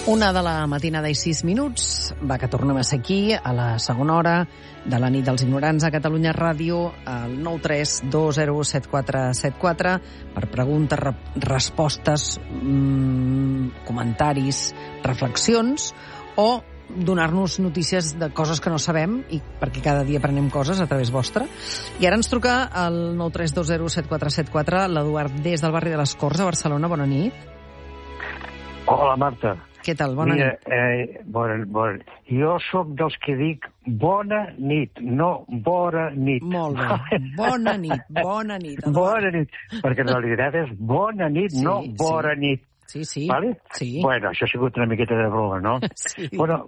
Una de la matinada i 6 minuts. Va, que tornem a ser aquí, a la segona hora de la nit dels ignorants a Catalunya Ràdio, al 932017474, per preguntes, respostes, comentaris, reflexions, o donar-nos notícies de coses que no sabem, i perquè cada dia aprenem coses a través vostra. I ara ens truca al 932017474 l'Eduard des del barri de les Corts a Barcelona. Bona nit. Hola, Marta. Què tal? Bona nit. Bona. Jo sóc dels que dic bona nit, no bona nit. Molt bé. Bona nit, bona nit. Bona nit, perquè en realitat és bona nit, sí, no bona nit. Sí, sí. Vale? Sí. Bueno, això ha sigut una miqueta de broma, no? Sí. Bueno,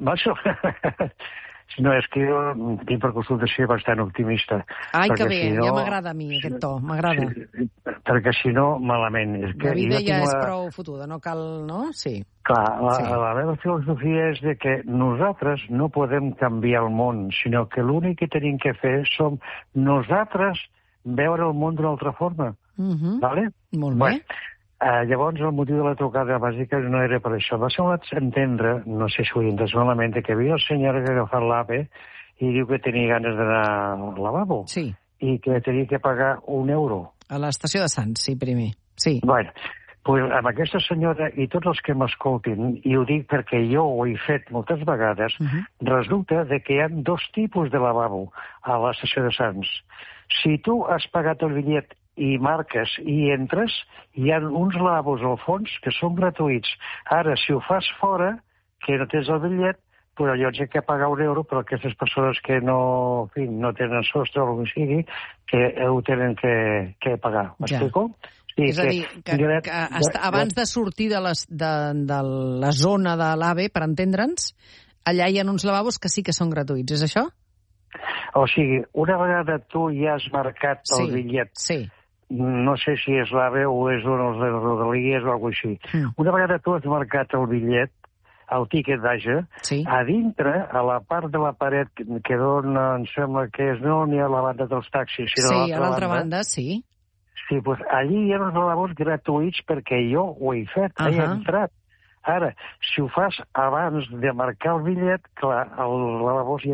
no, és que jo tinc per costum de ser bastant optimista. Ai, que bé, ja m'agrada a mi aquest to, m'agrada. Sí, perquè si no, malament. És que la vida ja és prou fotuda, no cal, no? Sí. Clar, la meva filosofia és de que nosaltres no podem canviar el món, sinó que l'únic que tenim que fer som nosaltres veure el món d'una altra forma. Vale? Molt bé. Llavors, el motiu de la trucada bàsica no era per això. Va ser entendre, no sé si ho he entès malament, que havia el senyor que ha agafat l'AVE i diu que tenia ganes d'anar al lavabo. Sí. I que tenia que pagar €1. A l'estació de Sants, sí, primer. Sí. Bueno, pues amb aquesta senyora i tots els que m'escoltin, i ho dic perquè jo ho he fet moltes vegades, resulta de que hi ha dos tipus de lavabo a l'estació de Sants. Si tu has pagat el bitllet i marques i entres, hi ha uns lavabos al fons que són gratuïts. Ara, si ho fas fora, que no tens el bitllet, però llavors hi ha que pagar €1 per a aquestes persones que no tenen sostre o el que sigui, que ho tenen que pagar. M'explico? Sí, és a dir, que abans de sortir de la zona de l'AVE, per entendre'ns, allà hi ha uns lavabos que sí que són gratuïts, és això? O sigui, una vegada tu ja has marcat el bitllet, no sé si és l'AVE o és un dels Rodalies o alguna cosa així. Una vegada tu has marcat el bitllet, el tíquet, vaja, a dintre, a la part de la paret que dona, em sembla que és, no n'hi ha la banda dels taxis, sinó a l'altra banda, sí. Sí, doncs allí hi ha uns lavabos gratuïts perquè jo ho he fet, he entrat. Ara, si ho fas abans de marcar el bitllet, clar, els lavabos ja